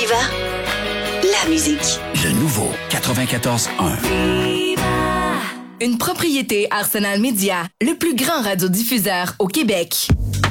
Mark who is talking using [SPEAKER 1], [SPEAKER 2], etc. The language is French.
[SPEAKER 1] Viva, la musique.
[SPEAKER 2] Le nouveau 94.1.
[SPEAKER 3] Une propriété Arsenal Média, le plus grand radiodiffuseur au Québec.